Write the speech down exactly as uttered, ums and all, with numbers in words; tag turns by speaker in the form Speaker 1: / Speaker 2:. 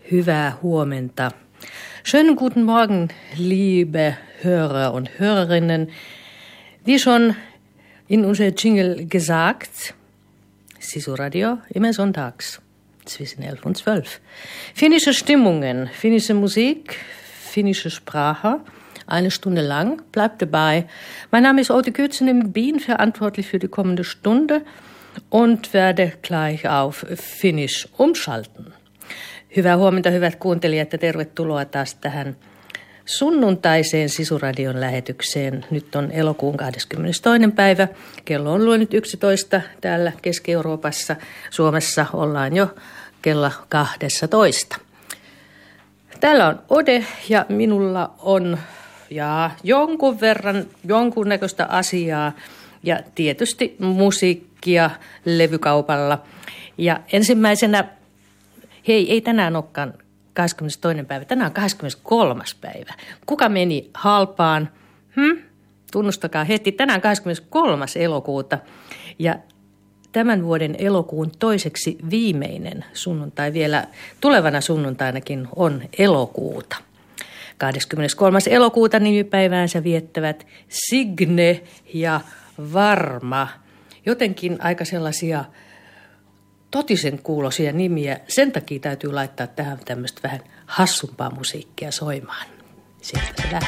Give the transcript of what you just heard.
Speaker 1: Hyvää huomenta. Schönen guten Morgen, liebe Hörer und Hörerinnen. Wie schon in unser Jingle gesagt, Sisuradio immer sonntags zwischen elf und zwölf. Finnische Stimmungen, finnische Musik, finnische Sprache, eine Stunde lang. Bleibt dabei. Mein Name ist Outi Kürtsen, ich bin verantwortlich für die kommende Stunde und werde gleich auf Finnisch umschalten. Hyvää huomenta, hyvät kuuntelijat, ja tervetuloa taas tähän sunnuntaiseen Sisuradion lähetykseen. Nyt on elokuun kahdeskymmenestoinen päivä. Kello on luonut yksitoista täällä Keski-Euroopassa. Suomessa ollaan jo kello kaksitoista. Täällä on Ode ja minulla on ja jonkun verran jonkunnäköistä asiaa ja tietysti musiikkia levykaupalla. Ja ensimmäisenä, hei, ei tänään olekaan kahdeskymmenestoinen päivä, tänään on kahdeskymmeneskolmas päivä. Kuka meni halpaan? Hm? Tunnustakaa heti, tänään kahdeskymmeneskolmas elokuuta ja tämän vuoden elokuun toiseksi viimeinen sunnuntai, vielä tulevana sunnuntainakin on elokuuta. kahdeskymmeneskolmas elokuuta nimipäiväänsä viettävät Signe ja Varma. Jotenkin aika sellaisia totisen kuuloisia nimiä. Sen takia täytyy laittaa tähän tämmöistä vähän hassumpaa musiikkia soimaan. Sieltä se lähtee.